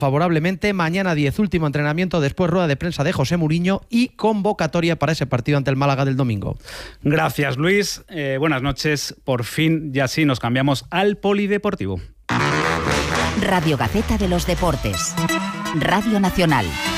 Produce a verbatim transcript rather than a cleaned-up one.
favorablemente. Mañana diez, último entrenamiento, después rueda de prensa de José Mourinho y convocatoria para ese partido ante el Málaga del domingo. Gracias, Luis. Eh, buenas noches. Por fin, ya sí, nos cambiamos al polideportivo. Radio Gaceta de los Deportes. Radio Nacional.